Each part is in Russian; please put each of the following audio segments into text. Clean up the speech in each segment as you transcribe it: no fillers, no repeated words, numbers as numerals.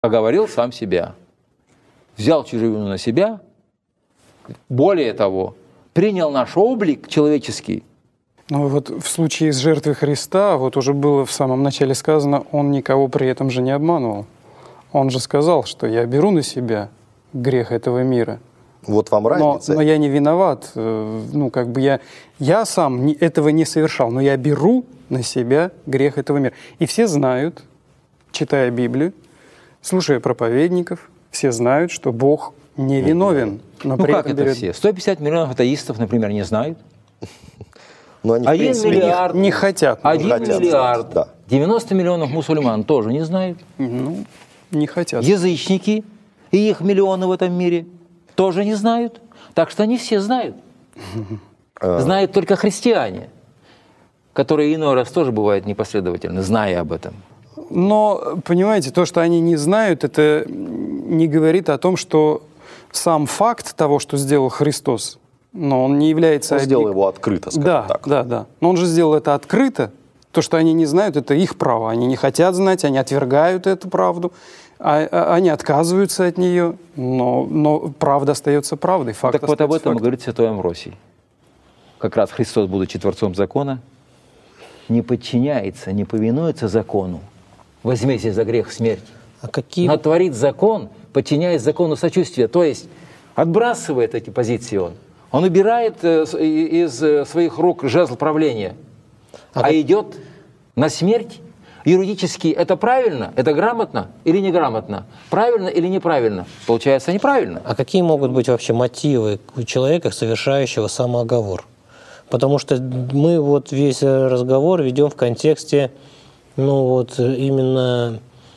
оговорил сам себя, взял чужую вину на себя, более того, принял наш облик человеческий. Ну вот в случае с жертвой Христа, вот уже было в самом начале сказано, он никого при этом же не обманывал. Он же сказал, что я беру на себя грех этого мира. Вот вам разница. Но я не виноват. Ну, как бы я сам этого не совершал, но я беру на себя грех этого мира. И все знают, читая Библию, слушая проповедников, все знают, что Бог не виновен. Но Ну при как этом это берет... все? 150 миллионов атеистов, например, не знают. Но они, в 1 принципе, миллиард, не хотят. 1 хотят миллиард, знать, да. 90 миллионов мусульман тоже не знают. Ну, не хотят. Язычники, и их миллионы в этом мире, тоже не знают. Так что они все знают. Знают только христиане, которые иной раз тоже бывают непоследовательны, зная об этом. Но, понимаете, то, что они не знают, это не говорит о том, что сам факт того, что сделал Христос, но он не является... Он сделал его открыто, скажем так. Да. Но он же сделал это открыто. То, что они не знают, это их право. Они не хотят знать, они отвергают эту правду, они отказываются от нее, но правда остается правдой. Факт Так вот об остается этом и фактом. говорит святой Амвросий. Как раз Христос, будучи Творцом закона, не подчиняется, не повинуется закону. Возьмите за грех смерть. А какие... Но творит закон, подчиняясь закону сочувствия. То есть отбрасывает эти позиции он. Он убирает из своих рук жезл правления, а идет на смерть. Юридически это правильно, это грамотно или неграмотно? Правильно или неправильно? Получается неправильно. А какие могут быть вообще мотивы у человека, совершающего самооговор? Потому что мы вот весь разговор ведем в контексте, ну вот именно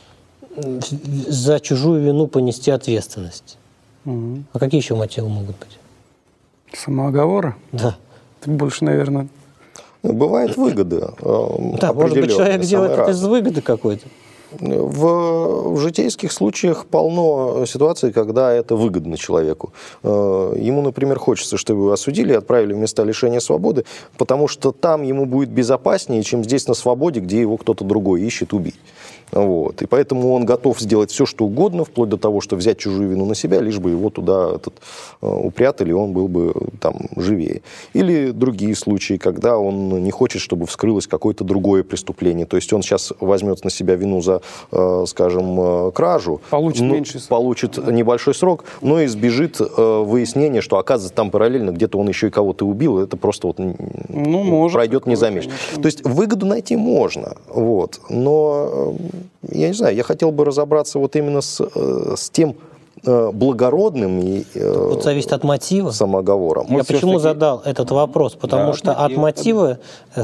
за чужую вину понести ответственность. А какие еще мотивы могут быть? Самооговора? Да. Это больше, наверное... Бывает выгода. Да, может быть, человек делает это из выгоды какой-то. В житейских случаях полно ситуаций, когда это выгодно человеку. Ему, например, хочется, чтобы его осудили и отправили в места лишения свободы, потому что там ему будет безопаснее, чем здесь на свободе, где его кто-то другой ищет убить. Вот. И поэтому он готов сделать все, что угодно, вплоть до того, что взять чужую вину на себя, лишь бы его туда упрятали, он был бы там живее. Или другие случаи, когда он не хочет, чтобы вскрылось какое-то другое преступление. То есть он сейчас возьмет на себя вину за, скажем, кражу, Получит меньший срок. получит небольшой срок, но избежит выяснения, что, оказывается, там параллельно где-то он еще и кого-то убил, это просто вот пройдет незамеченно. То есть выгоду найти можно, вот, но... Я не знаю, я хотел бы разобраться вот именно с тем благородным и Вот зависит от мотива. самооговором. Я почему задал этот вопрос? Потому что от мотива,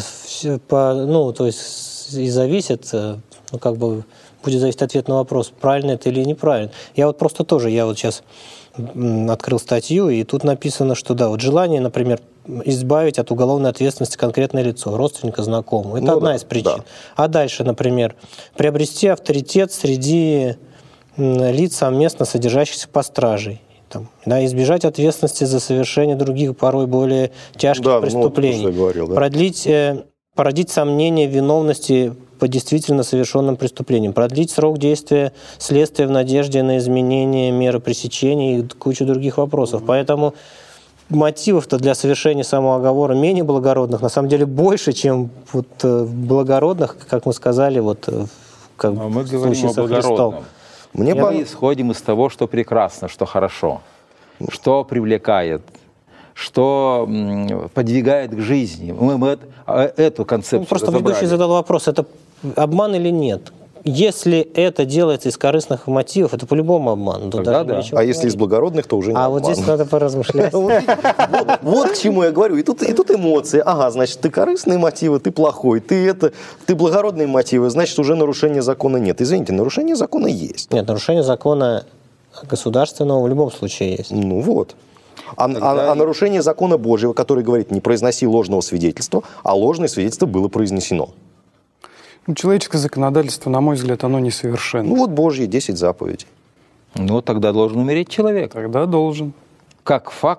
ну, то есть и зависит, ну, как бы будет зависеть ответ на вопрос, правильно это или неправильно. Я вот просто тоже, я вот сейчас открыл статью, и тут написано, что да, вот желание, например, избавить от уголовной ответственности конкретное лицо, родственника, знакомого. Это одна из причин. Да. А дальше, например, приобрести авторитет среди лиц, совместно содержащихся под стражей. Там, да, избежать ответственности за совершение других, порой более тяжких преступлений. Ну, говорил, да. Породить сомнения в виновности по действительно совершенным преступлениям, продлить срок действия следствия в надежде на изменение меры пресечения и кучу других вопросов. Поэтому мотивов-то для совершения самооговора менее благородных, на самом деле больше, чем вот благородных, как мы сказали, вот как мы в случае со Христом. Мы исходим из того, что прекрасно, что хорошо, что привлекает, что подвигает к жизни. Мы эту концепцию просто ведущий задал вопрос, это обман или нет? Если это делается из корыстных мотивов, это по-любому обман. Тогда да. А если из благородных, то уже не обман. Вот здесь надо поразмышлять. Вот к чему я говорю. И тут эмоции. Ага, значит, ты корыстные мотивы, ты плохой. Ты благородные мотивы, значит, уже нарушения закона нет. Извините, нарушение закона есть. Нет, нарушение закона государственного в любом случае есть. Ну вот. А нарушение закона Божьего, который говорит, не произноси ложного свидетельства, а ложное свидетельство было произнесено. Человеческое законодательство, на мой взгляд, оно несовершенно. Ну вот Божьи 10 заповедей. Ну тогда должен умереть человек. Тогда должен. Как факт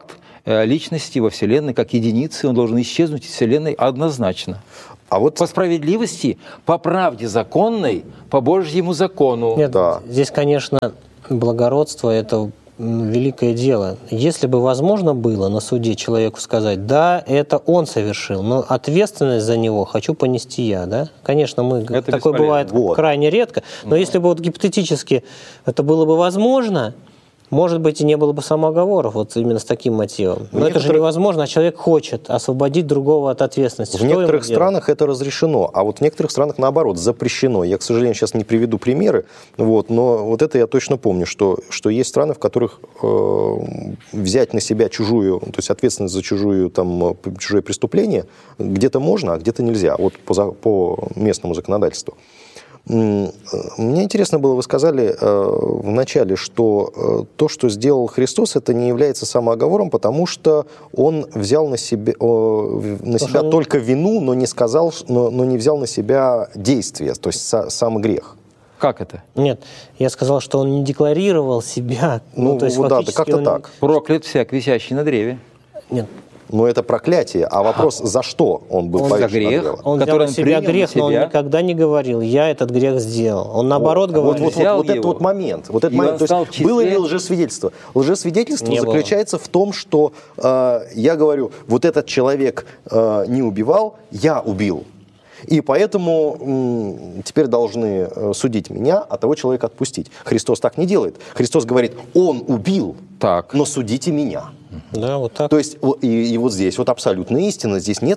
личности во Вселенной, как единицы, он должен исчезнуть из Вселенной однозначно. А вот По справедливости, по правде законной, по Божьему закону. Нет, Да. здесь, конечно, благородство – это великое дело. Если бы возможно было на суде человеку сказать, да, это он совершил, но ответственность за него хочу понести я, да? Конечно, такое бесполезно. бывает Вот. крайне редко, но если бы вот гипотетически это было бы возможно, может быть, и не было бы самооговоров вот именно с таким мотивом. Но это же невозможно, а человек хочет освободить другого от ответственности. в Что ему некоторых делать? странах это разрешено, а вот в некоторых странах, наоборот, запрещено. Я, к сожалению, сейчас не приведу примеры, вот, но вот это я точно помню, что есть страны, в которых взять на себя чужую, то есть ответственность за чужое преступление где-то можно, а где-то нельзя, вот по местному законодательству. Мне интересно было, вы сказали в начале, что то, что сделал Христос, это не является самооговором, потому что он взял на себя только вину, но не сказал, но не взял на себя действие, то есть сам грех. Как это? Нет, я сказал, что он не декларировал себя. То есть да, фактически как-то он- так. Проклят всяк, висящий на древе. Нет, Но это проклятие. А вопрос, за что он был За повешен на грех. древо? он взял который на он себя принял на грех, но он себя. никогда не говорил, я этот грех сделал. Он наоборот говорил. взял Вот этот его. вот момент. Вот этот И он момент. То стал есть в числе- было ли лжесвидетельство? Лжесвидетельство Не было. заключается в том, что я говорю, вот этот человек не убивал, я убил. И поэтому теперь должны судить меня, а того человека отпустить. Христос так не делает. Христос говорит, он убил, Так. но судите меня. Да, вот так. То есть и вот здесь вот абсолютная истина, здесь нет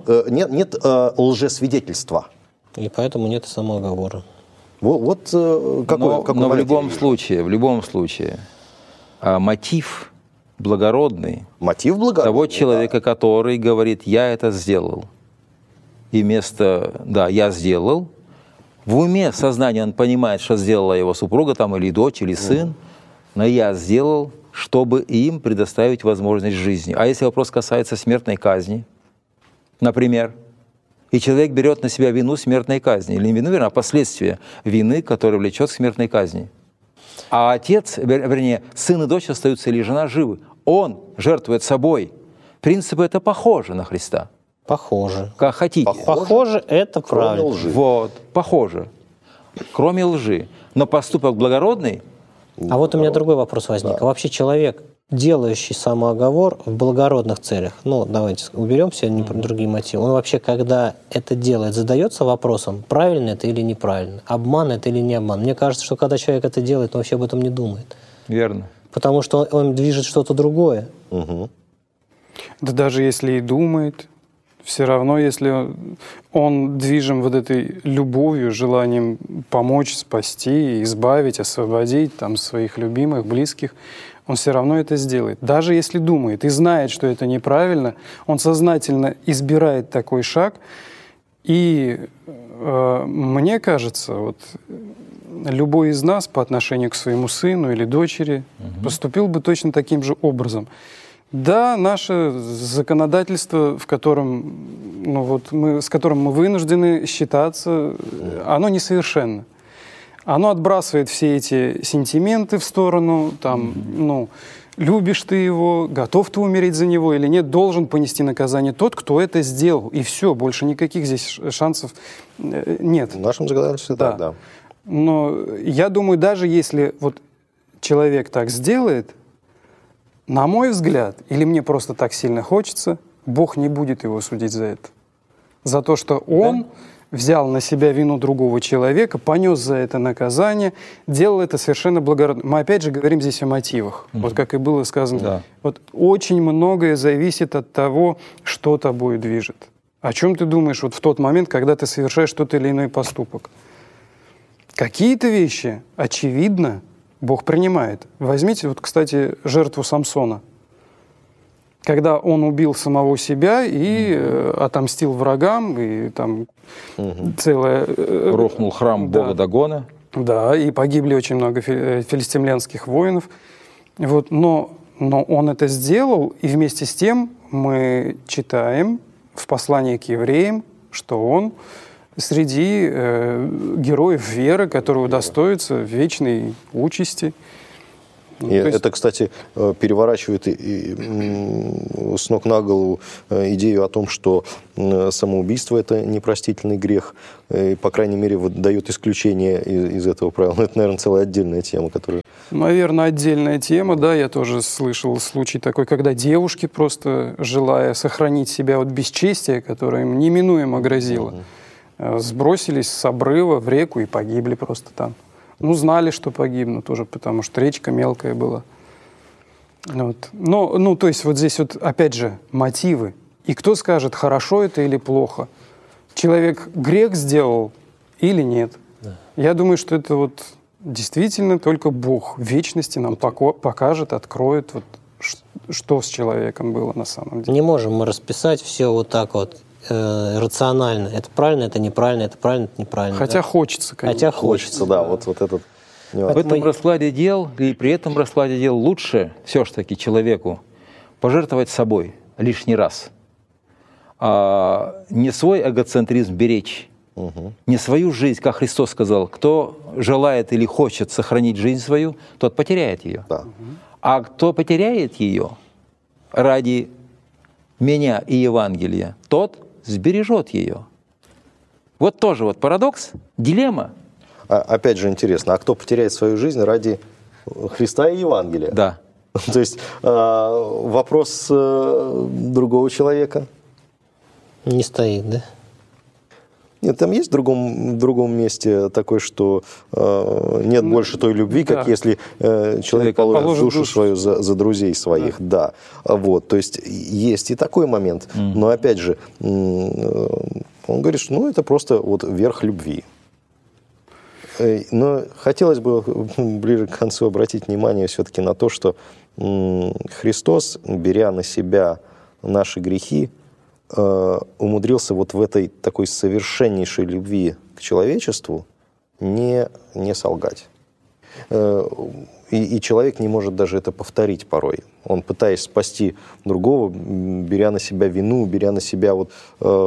лжесвидетельства. И поэтому нет самооговора. Вот какой Но в момент любом я вижу. случае, мотив благородный Мотив благородный. того человека, который говорит, я это сделал. И вместо «да, я сделал», в уме, в сознании он понимает, что сделала его супруга там, или дочь, или сын, но я сделал, чтобы им предоставить возможность жизни. А если вопрос касается смертной казни, например, и человек берет на себя вину смертной казни, или не вину, а последствия вины, которая влечет к смертной казни. А отец, вернее, сын и дочь остаются, или жена живы. Он жертвует собой. Принципы это похоже на Христа. Похоже. Как хотите. Похоже, это Кроме правильно. лжи. Вот, похоже. Кроме лжи. Но поступок благородный, А вот у меня другой вопрос возник. А вообще человек, делающий самооговор в благородных целях, давайте уберем все другие мотивы, он вообще, когда это делает, задается вопросом, правильно это или неправильно, обман это или не обман. Мне кажется, что когда человек это делает, он вообще об этом не думает. верно. Потому что он движет что-то другое. Угу. Да даже если и думает, все равно, если он движим вот этой любовью, желанием помочь, спасти, избавить, освободить там своих любимых, близких, он все равно это сделает. Даже если думает и знает, что это неправильно, он сознательно избирает такой шаг. И мне кажется, вот любой из нас по отношению к своему сыну или дочери поступил бы точно таким же образом. Да, наше законодательство, с которым мы вынуждены считаться, оно несовершенно. Оно отбрасывает все эти сентименты в сторону, любишь ты его, готов ты умереть за него или нет, должен понести наказание тот, кто это сделал. И все, больше никаких здесь шансов нет. В нашем законодательстве так, да. Но я думаю, даже если вот человек так сделает, на мой взгляд, или мне просто так сильно хочется, Бог не будет его судить за это. За то, что он взял на себя вину другого человека, понес за это наказание, делал это совершенно благородно. Мы опять же говорим здесь о мотивах. Вот как и было сказано. Да. Вот очень многое зависит от того, что тобой движет. О чем ты думаешь вот в тот момент, когда ты совершаешь тот или иной поступок? Какие-то вещи, очевидно, Бог принимает. Возьмите, вот, кстати, жертву Самсона. Когда он убил самого себя и отомстил врагам, и там целое... Рухнул храм бога Дагона. Да, и погибли очень много филистимлянских воинов. Вот, но он это сделал, и вместе с тем мы читаем в послании к евреям, что он среди героев веры, которые удостоятся вечной участи. И это, кстати, переворачивает с ног на голову идею о том, что самоубийство – это непростительный грех, и, по крайней мере, вот дает исключение из этого правила. Но это, наверное, целая отдельная тема, которая… Наверное, отдельная тема, да, я тоже слышал случай такой, когда девушки, просто желая сохранить себя от бесчестия, которое им неминуемо грозило, сбросились с обрыва в реку и погибли просто там. Ну, знали, что погибнут тоже, потому что речка мелкая была. Вот. Но, ну, то есть вот здесь вот, опять же, мотивы. И кто скажет, хорошо это или плохо? Человек грех сделал или нет? Да. Я думаю, что это вот действительно только Бог в вечности нам покажет, откроет, вот, что с человеком было на самом деле. Не можем мы расписать все вот так вот рационально. Это правильно, это неправильно, это правильно, это неправильно. Хотя хочется, конечно. Хотя хочется, да. Вот этот нюанс. В этом раскладе дел, и при этом раскладе дел лучше все-таки человеку пожертвовать собой лишний раз. Не свой эгоцентризм беречь, не свою жизнь, как Христос сказал, кто желает или хочет сохранить жизнь свою, тот потеряет ее. Да. А кто потеряет ее ради меня и Евангелия, тот сбережет ее. Вот тоже вот парадокс, дилемма. Опять же интересно, а кто потеряет свою жизнь ради Христа и Евангелия? Да. То есть вопрос другого человека? Не стоит, да? Нет, там есть в другом месте такое, что нет больше той любви, как если человек положит душу свою за друзей своих. Да. Вот. То есть есть и такой момент. Но опять же, он говорит, что ну, это просто вот верх любви. Но хотелось бы ближе к концу обратить внимание все-таки на то, что Христос, беря на себя наши грехи, умудрился вот в этой такой совершеннейшей любви к человечеству не солгать. И человек не может даже это повторить порой. Он, пытаясь спасти другого, беря на себя вину, беря на себя вот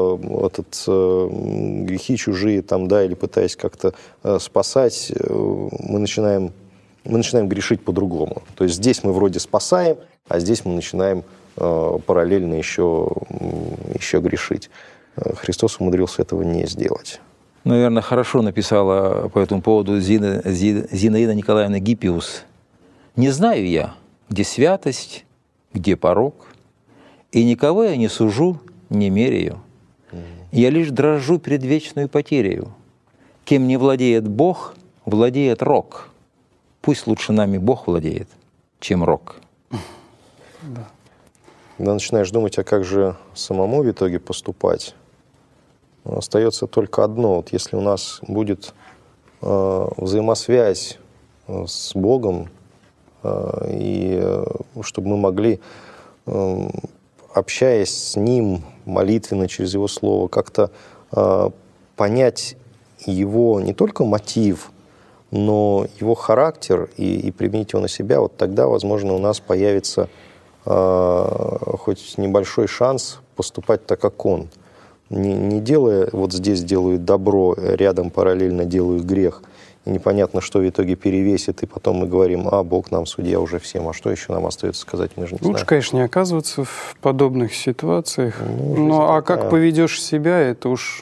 грехи чужие, там, да, или пытаясь как-то спасать, мы начинаем грешить по-другому. То есть здесь мы вроде спасаем, а здесь мы начинаем параллельно еще грешить. Христос умудрился этого не сделать. Наверное, хорошо написала по этому поводу Зинаида Николаевна Гиппиус. «Не знаю я, где святость, где порок, и никого я не сужу, не меряю. Я лишь дрожу пред вечную потерею. Кем не владеет Бог, владеет рок. Пусть лучше нами Бог владеет, чем рок». Да. Когда начинаешь думать, а как же самому в итоге поступать, остается только одно. Вот если у нас будет взаимосвязь с Богом, и чтобы мы могли, общаясь с Ним молитвенно через Его Слово, как-то понять Его не только мотив, но Его характер и применить его на себя, вот тогда, возможно, у нас появится хоть небольшой шанс поступать так, как Он. Не делая, вот здесь делаю добро, рядом параллельно делаю грех, и непонятно, что в итоге перевесит, и потом мы говорим, Бог нам судья уже всем, а что еще нам остается сказать, мы же не знаем. Лучше, конечно, не оказываться в подобных ситуациях, но как поведешь себя, это уж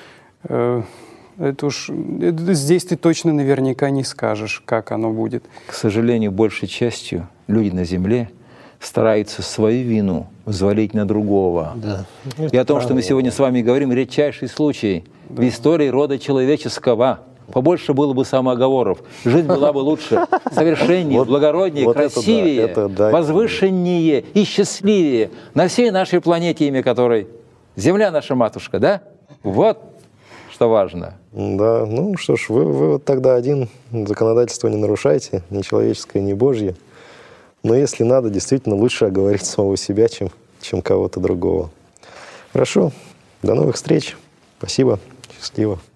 здесь ты точно наверняка не скажешь, как оно будет. К сожалению, большей частью люди на земле стараются свою вину взвалить на другого. Да. И о том, что мы сегодня с вами говорим, редчайший случай в истории рода человеческого. Побольше было бы самооговоров. Жизнь была бы лучше, совершеннее, благороднее, красивее, возвышеннее и счастливее на всей нашей планете, имя которой Земля наша матушка, да? Вот что важно. Да, ну что ж, вы вот тогда один, законодательство не нарушайте, ни человеческое, ни Божье. Но если надо, действительно лучше оговорить самого себя, чем кого-то другого. Хорошо. До новых встреч. Спасибо. Счастливо.